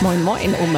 Moin Moin um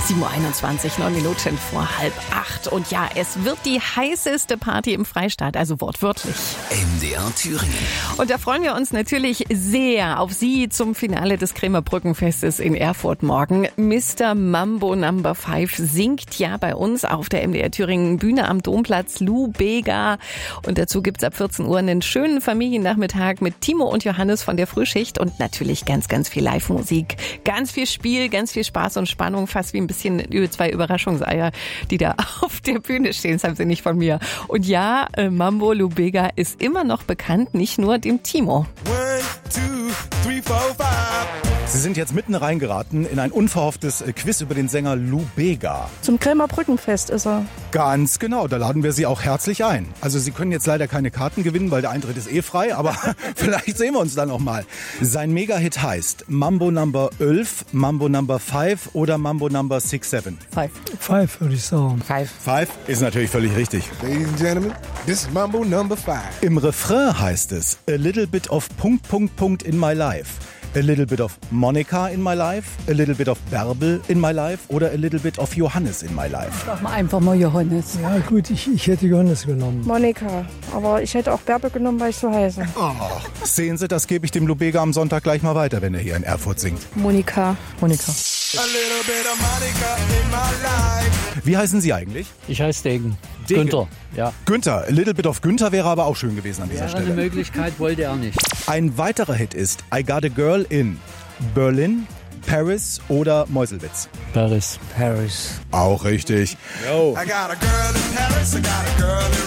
7.21 Uhr, 9 Minuten vor 7:30. Und ja, es wird die heißeste Party im Freistaat, also wortwörtlich. MDR Thüringen. Und da freuen wir uns natürlich sehr auf Sie zum Finale des Kremer Brückenfestes in Erfurt morgen. Mr. Mambo No. 5 singt ja bei uns auf der MDR Thüringen Bühne am Domplatz, Lou Bega. Und dazu gibt's ab 14 Uhr einen schönen Familiennachmittag mit Timo und Johannes von der Frühschicht und natürlich ganz, ganz viel Live-Musik. Ganz viel Spiel, ganz viel Spaß und Spannung, fast wie ein bisschen zwei Überraschungseier, die da auf der Bühne stehen. Das haben sie nicht von mir. Und ja, Mambo Lou Bega ist immer noch bekannt, nicht nur dem Timo. 1, 2, 3, 4, 5. Sie sind jetzt mitten reingeraten in ein unverhofftes Quiz über den Sänger Lou Bega. Zum Kremer Brückenfest ist er. Ganz genau, da laden wir Sie auch herzlich ein. Also Sie können jetzt leider keine Karten gewinnen, weil der Eintritt ist frei, aber vielleicht sehen wir uns dann noch mal. Sein Mega-Hit heißt Mambo No. 11, Mambo No. 5 oder Mambo No. 6, 7. 5 würde ich sagen. 5 ist natürlich völlig richtig. Ladies and gentlemen, this is Mambo No. 5. Im Refrain heißt es A little bit of ... in my life. A little bit of Monica in my life, a little bit of Bärbel in my life oder a little bit of Johannes in my life. Sag mal einfach mal Johannes. Ja gut, ich hätte Johannes genommen. Monika. Aber ich hätte auch Bärbel genommen, weil ich so heiße. Sehen Sie, das gebe ich dem Lou Bega am Sonntag gleich mal weiter, wenn er hier in Erfurt singt. Monika. Monika. A little bit of Monica in my life. Wie heißen Sie eigentlich? Ich heiße Degen. Degen. Günther, ja. Günther. A little bit of Günther wäre aber auch schön gewesen an dieser Wäre eine Stelle. Möglichkeit, wollte er nicht. Ein weiterer Hit ist I Got a Girl in Berlin, Paris oder Meuselwitz. Paris. Auch richtig. I got a girl in Paris, I got a girl in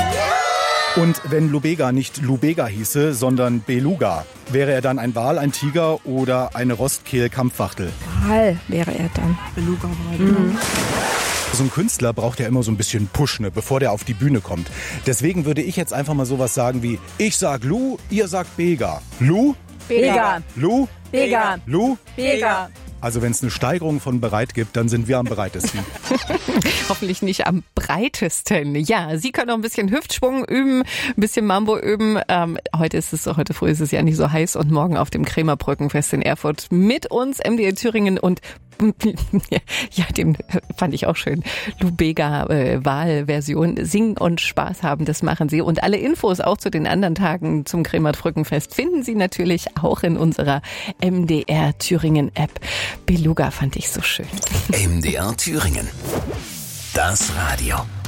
Rome. Und wenn Lou Bega nicht Lou Bega hieße, sondern Beluga, wäre er dann ein Wal, ein Tiger oder eine Rostkehl-Kampfwachtel? Wal wäre er dann. Beluga war So ein Künstler braucht ja immer so ein bisschen Push, ne, bevor der auf die Bühne kommt. Deswegen würde ich jetzt einfach mal sowas sagen wie, ich sag Lou, ihr sagt Bega. Lou? Bega. Lou? Bega. Lou? Bega. Also wenn es eine Steigerung von bereit gibt, dann sind wir am bereitesten. Hoffentlich nicht am breitesten. Ja, Sie können auch ein bisschen Hüftschwung üben, ein bisschen Mambo üben. Heute früh ist es ja nicht so heiß und morgen auf dem Kremer Brückenfest in Erfurt mit uns, MDR Thüringen und ja, den fand ich auch schön. Lou Bega Wahlversion. Singen und Spaß haben, das machen Sie. Und alle Infos auch zu den anderen Tagen zum Kremer Brückenfest finden Sie natürlich auch in unserer MDR Thüringen App. Beluga fand ich so schön. MDR Thüringen. Das Radio.